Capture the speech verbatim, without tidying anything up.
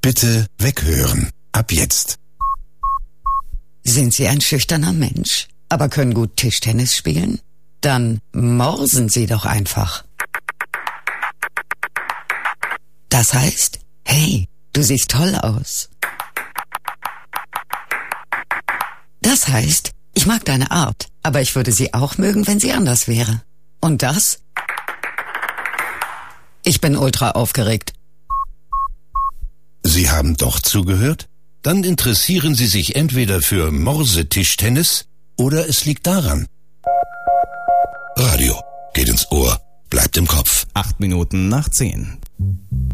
Bitte weghören. Ab jetzt. Sind Sie ein schüchterner Mensch, aber können gut Tischtennis spielen? Dann morsen Sie doch einfach. Das heißt, hey, du siehst toll aus. Das heißt, ich mag deine Art, aber ich würde sie auch mögen, wenn sie anders wäre. Und das? Ich bin ultra aufgeregt. Sie haben doch zugehört? Dann interessieren Sie sich entweder für Morsetischtennis oder es liegt daran. Radio geht ins Ohr, bleibt im Kopf. Acht Minuten nach zehn.